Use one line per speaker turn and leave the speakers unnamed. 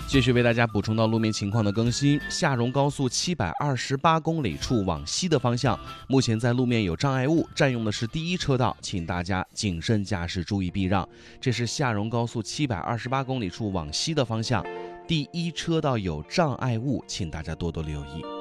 继续为大家补充到路面情况的更新。夏荣高速728公里处往西的方向，目前在路面有障碍物，占用的是第一车道，请大家谨慎驾驶，注意避让。这是夏荣高速728公里处往西的方向，第一车道有障碍物，请大家多多留意。